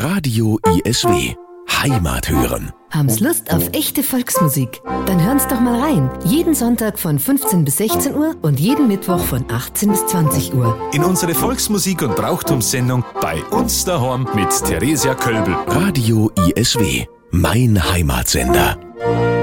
Radio ISW. Heimat hören. Haben's Lust auf echte Volksmusik? Dann hören's doch mal rein. Jeden Sonntag von 15 bis 16 Uhr und jeden Mittwoch von 18 bis 20 Uhr. In unsere Volksmusik- und Brauchtumssendung bei uns daheim mit Theresia Kölbel. Radio ISW. Mein Heimatsender.